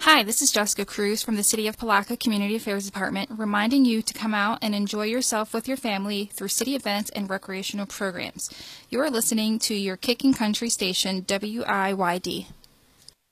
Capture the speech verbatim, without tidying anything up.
Hi, this is Jessica Cruz from the City of Palaca Community Affairs Department, reminding you to come out and enjoy yourself with your family through city events and recreational programs. You are listening to your Kicking Country station, W I Y D.